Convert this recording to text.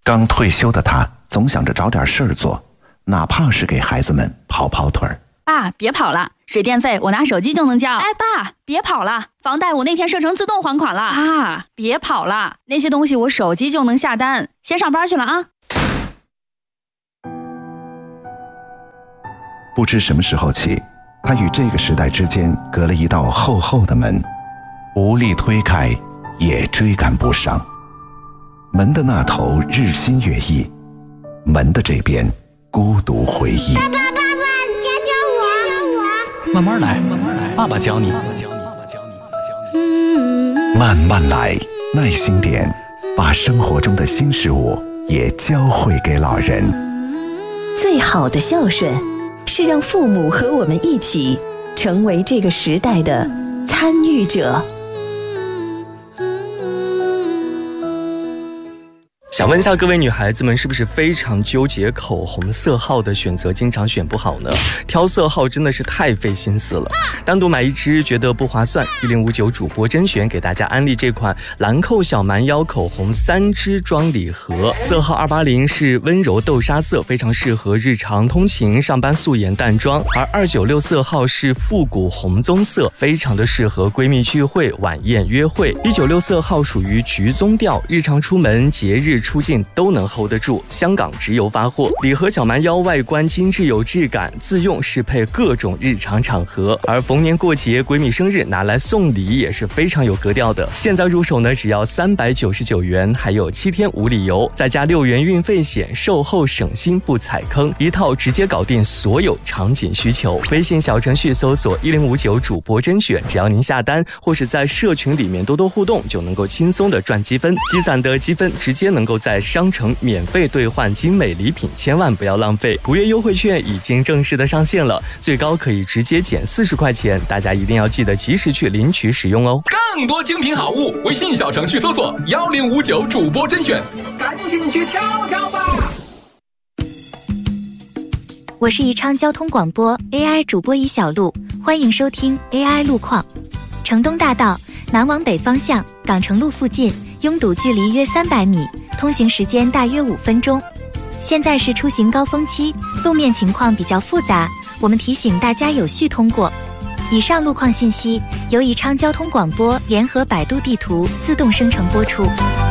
刚退休的他总想着找点事儿做，哪怕是给孩子们跑跑腿儿。 爸，别跑了，水电费我拿手机就能交。哎，爸，别跑了，房贷我那天设成自动还款了。爸，别跑了，那些东西我手机就能下单。先上班去了啊。 不知什么时候起，他与这个时代之间隔了一道厚厚的门，无力推开，也追赶不上。门的那头日新月异，门的这边孤独回忆。 爸爸，教我。 慢慢来，爸爸教你。 慢慢来，耐心点，把生活中的新事物也教会给老人。 最好的孝顺，是让父母和我们一起成为这个时代的参与者。 想问一下各位女孩子们，是不是非常纠结口红色号的选择，经常选不好呢？挑色号真的是太费心思了，单独买一支觉得不划算。1059主播甄选给大家安利这款兰蔻小蛮腰口红3支装礼盒，色号280是温柔豆沙色，非常适合日常通勤、上班素颜淡妆；而296色号是复古红棕色，非常的适合闺蜜聚会、晚宴约会。196色号属于橘棕调，日常出门、节日出境都能 hold 得住，香港直邮发货。礼盒小蛮腰外观精致有质感，自用适配各种日常场合，而逢年过节、闺蜜生日拿来送礼也是非常有格调的。现在入手呢，只要399元，还有7天无理由，再加6元运费险，售后省心不踩坑，一套直接搞定所有场景需求。微信小程序搜索1059主播甄选，只要您下单或是在社群里面多多互动，就能够轻松的赚积分，积攒的积分直接能够在商城免费兑换精美礼品，千万不要浪费。5月优惠券已经正式的上线了，最高可以直接减40块钱，大家一定要记得及时去领取使用哦。 更多精品好物，微信小程序搜索1059主播甄选，赶紧去挑挑吧。 我是宜昌交通广播 AI 主播宜小璐，欢迎收听 AI 路况。城东大道南往北方向港城路附近拥堵距离约300米，通行时间大约5分钟。现在是出行高峰期，路面情况比较复杂，我们提醒大家有序通过。以上路况信息由宜昌交通广播联合百度地图自动生成播出。